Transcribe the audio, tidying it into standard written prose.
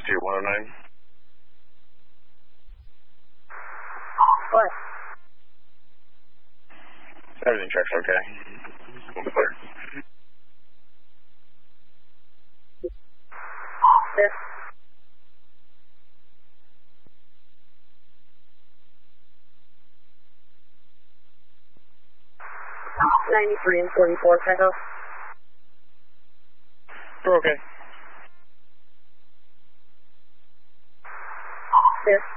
Pursuit 109. What? Everything checks okay. Clear. This. 93 and 44, Echo. We're okay. This.